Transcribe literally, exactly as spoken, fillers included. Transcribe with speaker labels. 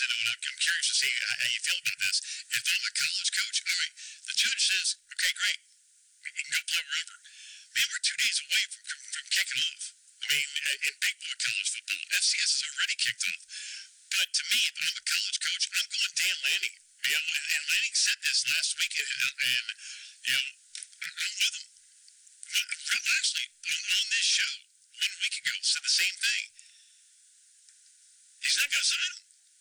Speaker 1: said, oh, I'm, I'm curious to see how, how you feel about this. If I'm a college coach, all right, the judge says, okay, great, you can go play wherever. Man, we're two days away from, from kicking off. I mean, in big boy college football, F C S has already kicked off. But to me, if I'm a college coach, I'm going Dan Lanning. You know, and, and Lanning said this last week, and, and you know, I'm with him. Actually, on, on this show, one week ago, said the same thing.